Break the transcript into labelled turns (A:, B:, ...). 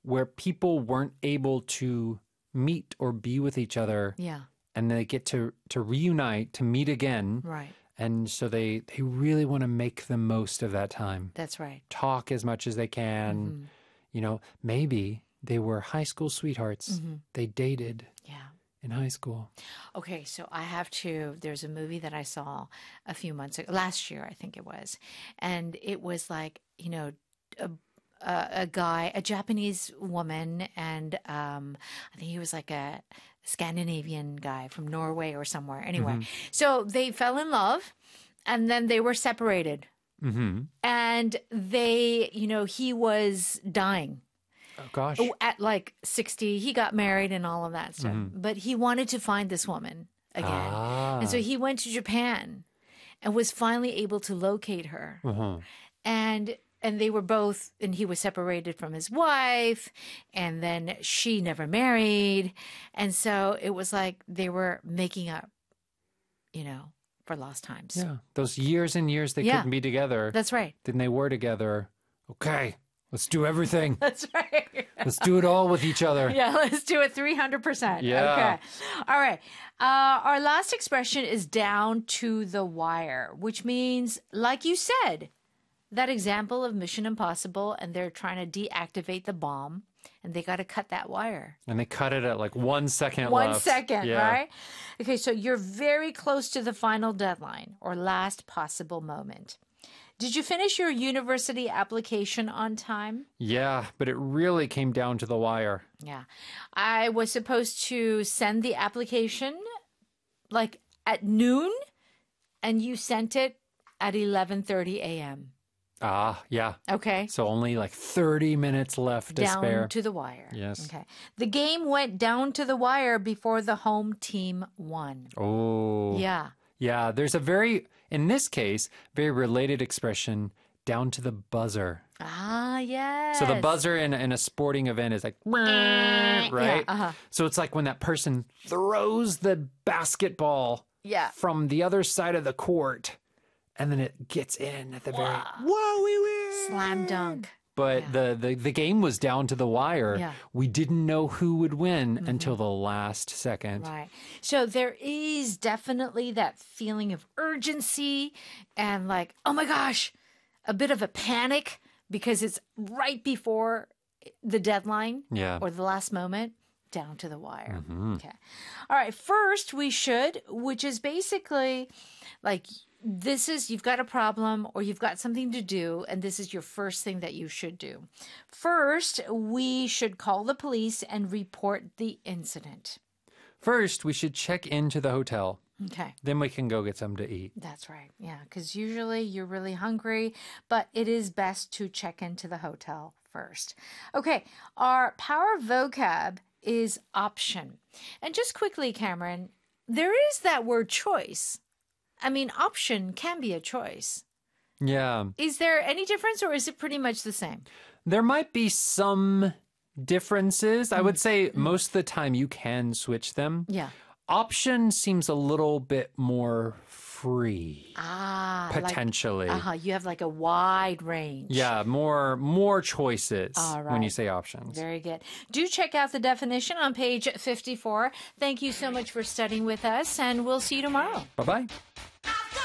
A: where people weren't able to meet or be with each other.
B: Yeah.
A: And they get to reunite, to meet again.
B: Right.
A: And so they really want to make the most of that time.
B: That's right.
A: Talk as much as they can. You know, maybe they were high school sweethearts. They dated in high school.
B: Okay, so there's a movie that I saw a few months ago, last year, I think it was. And it was like, you know, a guy, a Japanese woman, and I think he was like a Scandinavian guy from Norway or somewhere. Anyway, so they fell in love and then they were separated. And they, you know, he was dying.
A: Oh, gosh.
B: At like 60, he got married and all of that stuff. But he wanted to find this woman again. And so he went to Japan and was finally able to locate her. And they were both, and he was separated from his wife, and then she never married. And so it was like they were making up, you know, for lost times.
A: Yeah. Those years and years they couldn't be together.
B: That's right.
A: Then they were together. Okay, let's do everything.
B: That's right.
A: Let's do it all with each other.
B: Yeah, let's do it 300%.
A: Yeah.
B: Okay. All right. Our last expression is down to the wire, which means, like you said, that example of Mission Impossible, and they're trying to deactivate the bomb, and they got to cut that wire.
A: And they cut it at like 1 second left.
B: 1 second, right? Okay, so you're very close to the final deadline or last possible moment. Did you finish your university application on time?
A: Yeah, but it really came down to the wire.
B: Yeah. I was supposed to send the application like at noon, and you sent it at 11:30 a.m.
A: Ah, yeah.
B: Okay.
A: So only like 30 minutes left to spare.
B: Down to the wire.
A: Yes.
B: Okay. The game went down to the wire before the home team won.
A: Oh.
B: Yeah.
A: Yeah, there's a in this case, very related expression, down to the buzzer.
B: Ah, yes.
A: So the buzzer in a sporting event is like, right?
B: Yeah,
A: So it's like when that person throws the basketball from the other side of the court, and then it gets in at the very, whoa, we win!
B: Slam dunk.
A: But the game was down to the wire.
B: Yeah.
A: We didn't know who would win until the last second.
B: Right. So there is definitely that feeling of urgency and like, oh my gosh, a bit of a panic because it's right before the deadline or the last moment, down to the wire. Okay. All right. First, which is basically like, you've got a problem or you've got something to do, and this is your first thing that you should do. First, we should call the police and report the incident.
A: First, we should check into the hotel.
B: Okay.
A: Then we can go get something to eat.
B: That's right. Yeah, because usually you're really hungry, but it is best to check into the hotel first. Okay, our power vocab is option. And just quickly, Cameron, there is that word choice. I mean, option can be a choice.
A: Yeah.
B: Is there any difference, or is it pretty much the same?
A: There might be some differences. I would say most of the time you can switch them.
B: Yeah.
A: Option seems a little bit more free.
B: Ah.
A: Potentially.
B: You have like a wide range.
A: Yeah, more choices
B: All right.
A: when you say options.
B: Very good. Do check out the definition on page 54. Thank you so much for studying with us, and we'll see you tomorrow.
A: Bye-bye.